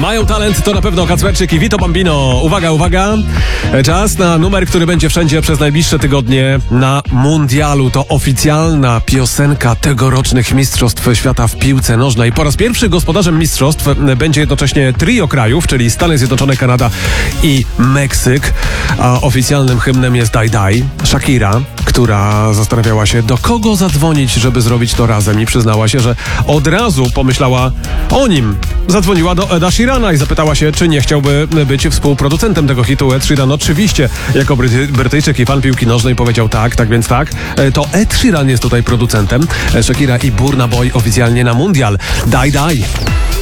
Mają talent, to na pewno Kacperczyk i Vito Bambino. Uwaga, uwaga. Czas na numer, który będzie wszędzie przez najbliższe tygodnie na mundialu. To oficjalna piosenka tegorocznych Mistrzostw Świata w piłce nożnej. Po raz pierwszy gospodarzem mistrzostw będzie jednocześnie trio krajów, czyli Stany Zjednoczone, Kanada i Meksyk. A oficjalnym hymnem jest Die Die. Shakira, która zastanawiała się, do kogo zadzwonić, żeby zrobić to razem, i przyznała się, że od razu pomyślała o nim. Zadzwoniła do Eda Sheerana i zapytała się, czy nie chciałby być współproducentem tego hitu. Ed Sheeran oczywiście, jako Brytyjczyk i fan piłki nożnej, powiedział tak, tak więc tak. To Ed Sheeran jest tutaj producentem. Shakira i Burna Boy oficjalnie na mundial. Die Die.